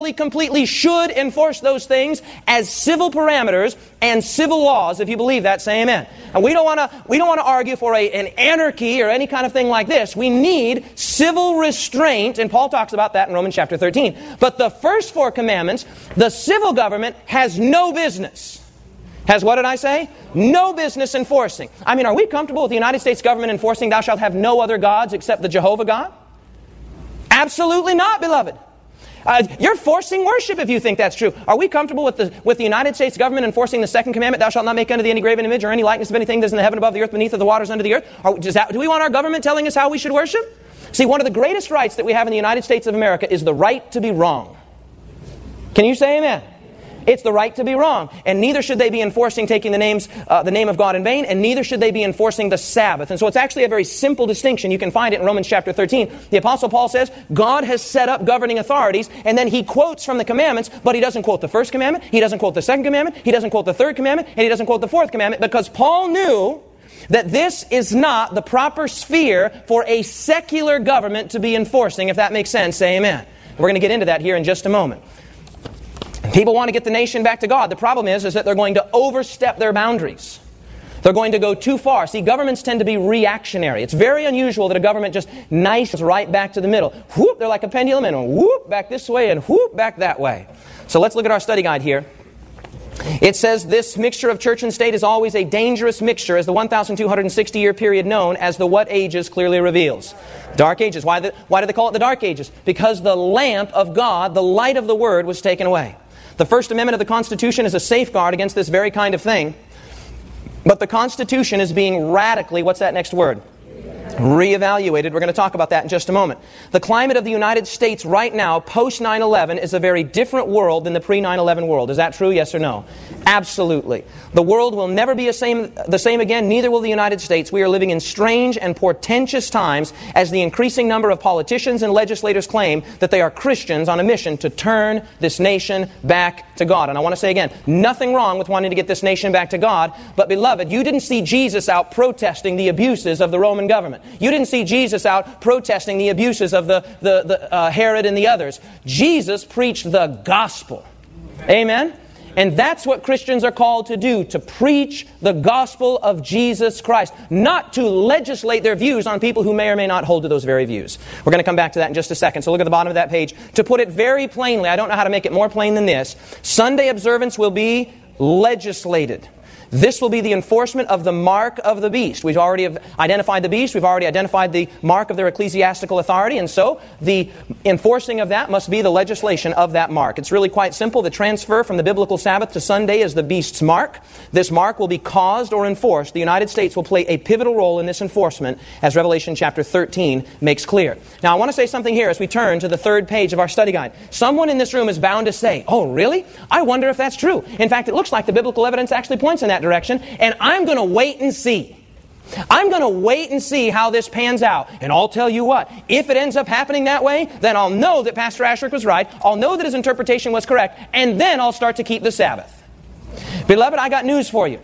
completely should enforce those things as civil parameters and civil laws. If you believe that, say amen. And we don't want to argue for an anarchy or any kind of thing like this. We need civil restraint, and Paul talks about that in Romans chapter 13. But the first 4 commandments, the civil government has no business. Has what did I say? No business enforcing. I mean, are we comfortable with the United States government enforcing thou shalt have no other gods except the Jehovah God? Absolutely not, beloved. You're forcing worship if you think that's true. Are we comfortable with the United States government enforcing the second commandment, thou shalt not make unto thee any graven image or any likeness of anything that is in the heaven above the earth, beneath of the waters under the earth? Do we want our government telling us how we should worship? See, one of the greatest rights that we have in the United States of America is the right to be wrong. Can you say amen? It's the right to be wrong. And neither should they be enforcing taking the name of God in vain, and neither should they be enforcing the Sabbath. And so it's actually a very simple distinction. You can find it in Romans chapter 13. The Apostle Paul says, God has set up governing authorities, and then he quotes from the commandments, but he doesn't quote the first commandment, he doesn't quote the second commandment, he doesn't quote the third commandment, and he doesn't quote the fourth commandment, because Paul knew that this is not the proper sphere for a secular government to be enforcing. If that makes sense, say amen. We're going to get into that here in just a moment. People want to get the nation back to God. The problem is that they're going to overstep their boundaries. They're going to go too far. See, governments tend to be reactionary. It's very unusual that a government just nice right back to the middle. Whoop, they're like a pendulum, and whoop, back this way, and whoop, back that way. So let's look at our study guide here. It says this mixture of church and state is always a dangerous mixture, as the 1,260-year period known as the what ages clearly reveals. Dark ages. Why do they call it the dark ages? Because the lamp of God, the light of the Word, was taken away. The First Amendment of the Constitution is a safeguard against this very kind of thing. But the Constitution is being radically, what's that next word? Reevaluated. We're going to talk about that in just a moment. The climate of the United States right now, post 9/11, is a very different world than the pre-9/11 world. Is that true? Yes or no? Absolutely. The world will never be the same again, neither will the United States. We are living in strange and portentous times as the increasing number of politicians and legislators claim that they are Christians on a mission to turn this nation back to God. And I want to say again, nothing wrong with wanting to get this nation back to God, but beloved, you didn't see Jesus out protesting the abuses of the Roman government. You didn't see Jesus out protesting the abuses of the Herod and the others. Jesus preached the gospel. Amen? And that's what Christians are called to do, to preach the gospel of Jesus Christ, not to legislate their views on people who may or may not hold to those very views. We're going to come back to that in just a second. So look at the bottom of that page. To put it very plainly, I don't know how to make it more plain than this, Sunday observance will be legislated. This will be the enforcement of the mark of the beast. We've already identified the beast. We've already identified the mark of their ecclesiastical authority. And so the enforcing of that must be the legislation of that mark. It's really quite simple. The transfer from the biblical Sabbath to Sunday is the beast's mark. This mark will be caused or enforced. The United States will play a pivotal role in this enforcement, as Revelation chapter 13 makes clear. Now, I want to say something here as we turn to the third page of our study guide. Someone in this room is bound to say, oh, really? I wonder if that's true. In fact, it looks like the biblical evidence actually points in that direction, and I'm going to wait and see. I'm going to wait and see how this pans out. And I'll tell you what, if it ends up happening that way, then I'll know that Pastor Asherick was right. I'll know that his interpretation was correct. And then I'll start to keep the Sabbath. Beloved, I got news for you.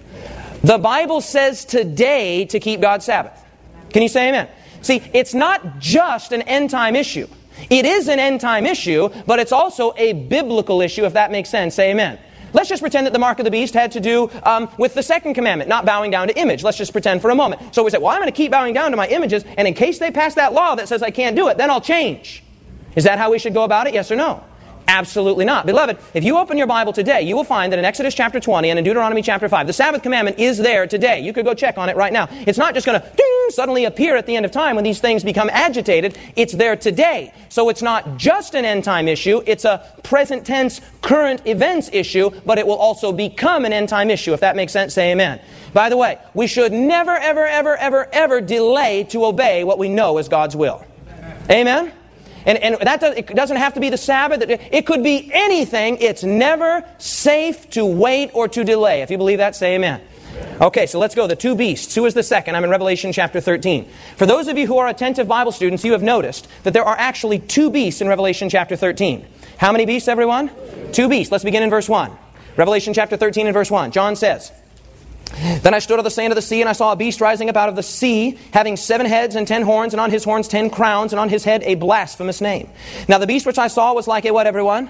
The Bible says today to keep God's Sabbath. Can you say amen? See, it's not just an end-time issue. It is an end-time issue, but it's also a biblical issue, if that makes sense. Say amen. Let's just pretend that the mark of the beast had to do with the second commandment, not bowing down to image. Let's just pretend for a moment. So we say, well, I'm going to keep bowing down to my images, and in case they pass that law that says I can't do it, then I'll change. Is that how we should go about it? Yes or no? Absolutely not. Beloved, if you open your Bible today, you will find that in Exodus chapter 20 and in Deuteronomy chapter 5, the Sabbath commandment is there today. You could go check on it right now. It's not just going to suddenly appear at the end of time when these things become agitated. It's there today. So it's not just an end-time issue. It's a present tense, current events issue, but it will also become an end-time issue. If that makes sense, say amen. By the way, we should never, ever, ever, ever, ever delay to obey what we know is God's will. Amen? And it doesn't have to be the Sabbath. It could be anything. It's never safe to wait or to delay. If you believe that, say amen. Okay, so let's go. The two beasts. Who is the second? I'm in Revelation chapter 13. For those of you who are attentive Bible students, you have noticed that there are actually two beasts in Revelation chapter 13. How many beasts, everyone? Two beasts. Let's begin in verse 1. Revelation chapter 13 and verse 1. John says, Then I stood on the sand of the sea, and I saw a beast rising up out of the sea, having 7 heads and 10 horns, and on his horns 10 crowns, and on his head a blasphemous name. Now the beast which I saw was like a what, everyone?